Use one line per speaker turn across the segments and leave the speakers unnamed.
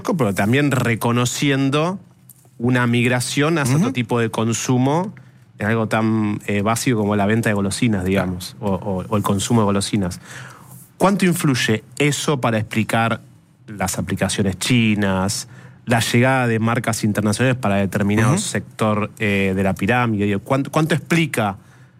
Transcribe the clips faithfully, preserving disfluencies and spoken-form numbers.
pero también reconociendo una migración hacia uh-huh. otro tipo de consumo en algo tan eh, básico como la venta de golosinas, digamos, o, o, o el consumo de golosinas. ¿Cuánto influye eso para explicar las aplicaciones chinas, la llegada de marcas internacionales para determinado uh-huh. sector eh, de la pirámide? ¿Cuánto, cuánto explica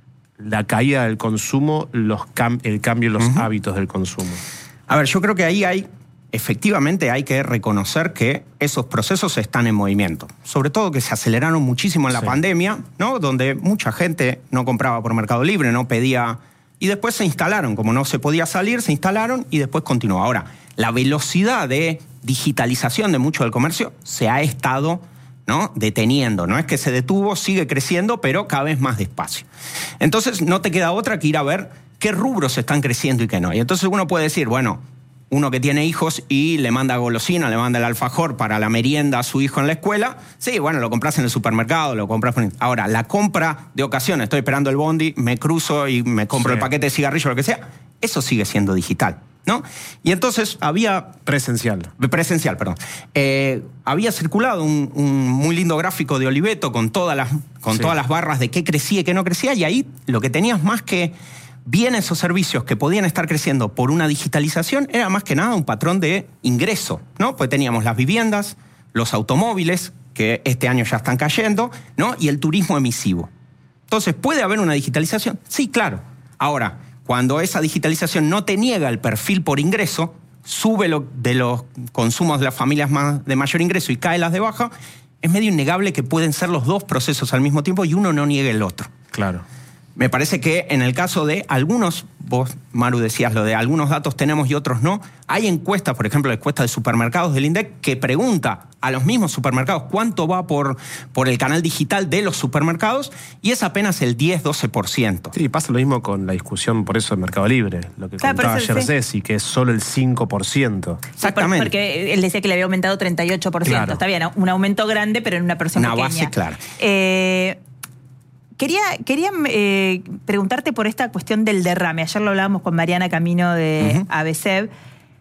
la caída del consumo, los cam el cambio en los uh-huh. hábitos del consumo?
A ver, yo creo que ahí hay, efectivamente hay que reconocer que esos procesos están en movimiento. Sobre todo que se aceleraron muchísimo en la sí. pandemia, ¿no? Donde mucha gente no compraba por Mercado Libre, no pedía... Y después se instalaron, como no se podía salir, se instalaron y después continuó. Ahora, la velocidad de digitalización de mucho del comercio se ha estado, ¿no?, deteniendo. No es que se detuvo, sigue creciendo, pero cada vez más despacio. Entonces, no te queda otra que ir a ver qué rubros están creciendo y qué no. Y entonces uno puede decir, bueno, uno que tiene hijos y le manda golosina, le manda el alfajor para la merienda a su hijo en la escuela, sí, bueno, lo compras en el supermercado, lo compras... Ahora, la compra de ocasión, estoy esperando el bondi, me cruzo y me compro sí. el paquete de cigarrillos, lo que sea, eso sigue siendo digital, ¿no? Y entonces había...
Presencial.
Presencial, perdón. Eh, había circulado un, un muy lindo gráfico de Oliveto con, todas las, con sí. todas las barras de qué crecía y qué no crecía, y ahí lo que tenías más que bienes o servicios que podían estar creciendo por una digitalización era más que nada un patrón de ingreso, ¿no? Pues teníamos las viviendas, los automóviles, que este año ya están cayendo, ¿no? Y el turismo emisivo. Entonces, ¿puede haber una digitalización? Sí, claro. Ahora, cuando esa digitalización no te niega el perfil por ingreso, sube lo de los consumos de las familias más de mayor ingreso y cae las de baja, es medio innegable que pueden ser los dos procesos al mismo tiempo y uno no niegue el otro.
Claro.
Me parece que en el caso de algunos, vos, Maru, decías lo de algunos datos tenemos y otros no, hay encuestas, por ejemplo, la encuesta de supermercados del INDEC, que pregunta a los mismos supermercados cuánto va por, por el canal digital de los supermercados y es apenas el diez a doce por ciento.
Sí, pasa lo mismo con la discusión por eso de Mercado Libre, lo que claro, contaba ayer Ceci, sí. que es solo el cinco por ciento.
Exactamente. Porque él decía que le había aumentado treinta y ocho por ciento. Claro. Está bien, un aumento grande, pero en una porción
una
pequeña.
Una base clara.
Eh... Quería, quería eh, preguntarte por esta cuestión del derrame. Ayer lo hablábamos con Mariana Camino de uh-huh. A B C E B,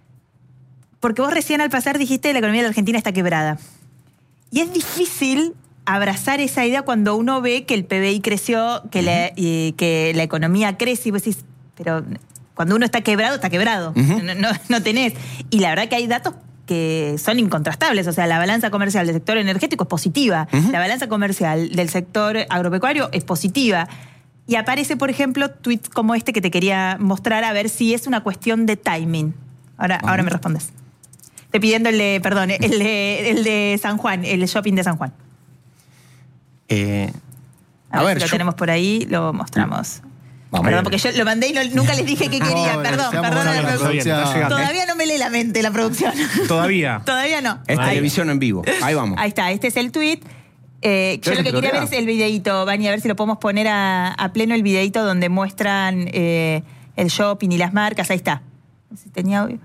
porque vos recién al pasar dijiste que la economía de la Argentina está quebrada. Y es difícil abrazar esa idea cuando uno ve que el P B I creció, que, uh-huh. la, y que la economía crece, y vos decís, pero cuando uno está quebrado, está quebrado. Uh-huh. No, no, no tenés. Y la verdad que hay datos que son incontrastables, o sea, la balanza comercial del sector energético es positiva, uh-huh. la balanza comercial del sector agropecuario es positiva, y aparece, por ejemplo, tweets como este que te quería mostrar a ver si es una cuestión de timing. Ahora, uh-huh. ahora me respondes. Estoy pidiendo el de, perdón, el de, el de San Juan, el shopping de San Juan.
Eh,
a, a ver, ver si yo... lo tenemos por ahí, lo mostramos. Vamos. Perdón, porque yo lo mandé y no, nunca les dije qué quería. No, perdón, perdón a la producción. Todavía no me lee la mente la producción.
¿Todavía?
Todavía no.
Es televisión en vivo. Ahí vamos.
Ahí está, este es el tweet. Eh, yo lo que quería ver es el videíto, Bani, a ver si lo podemos poner a, a pleno el videíto donde muestran eh, el shopping y las marcas. Ahí está. Si tenía audio.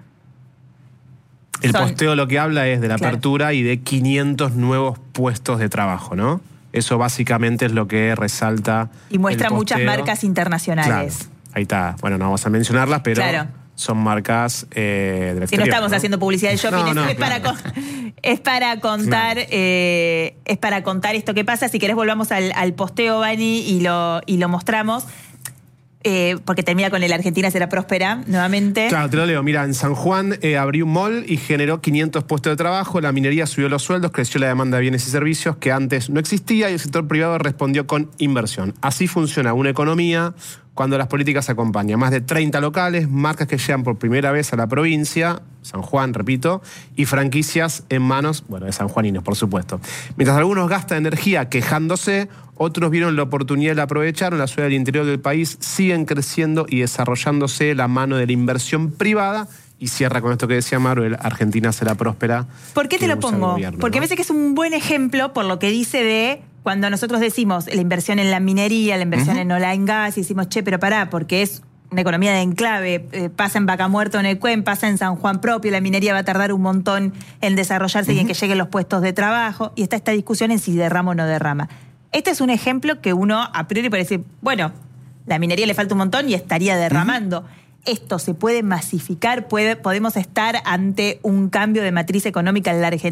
El Son, posteo lo que habla es de la claro. apertura y de quinientos nuevos puestos de trabajo, ¿no? Eso básicamente es lo que resalta.
Y muestra muchas marcas internacionales.
Claro, ahí está. Bueno, no vamos a mencionarlas, pero claro. son marcas eh, del exterior.
Si no estamos
¿no?
haciendo publicidad de shopping,
no,
es,
no,
es,
claro.
para, es para contar claro. eh, es para contar esto que pasa. Si querés volvamos al, al posteo, Bani, y lo, y lo mostramos. Eh, porque termina con el Argentina será próspera, nuevamente.
Claro, te lo leo. Mira, en San Juan eh, abrió un mall y generó quinientos puestos de trabajo, la minería subió los sueldos, creció la demanda de bienes y servicios que antes no existía y el sector privado respondió con inversión. Así funciona una economía cuando las políticas acompañan. Más de treinta locales, marcas que llegan por primera vez a la provincia, San Juan, repito, y franquicias en manos, bueno, de sanjuaninos, por supuesto. Mientras algunos gastan energía quejándose, otros vieron la oportunidad y la aprovecharon. Las ciudades del interior del país siguen creciendo y desarrollándose la mano de la inversión privada. Y cierra con esto que decía Maru, Argentina será próspera.
¿Por qué te lo pongo? Gobierno, Porque ¿no? me parece que es un buen ejemplo por lo que dice de cuando nosotros decimos la inversión en la minería, la inversión uh-huh. en oil and gas, y decimos, che, pero pará, porque es una economía de enclave, eh, pasa en Vaca Muerta o en Neuquén, pasa en San Juan propio, la minería va a tardar un montón en desarrollarse uh-huh. y en que lleguen los puestos de trabajo, y está esta discusión en si derrama o no derrama. Este es un ejemplo que uno a priori parece, bueno, la minería le falta un montón y estaría derramando. Uh-huh. Esto se puede masificar, puede, podemos estar ante un cambio de matriz económica en la Argentina.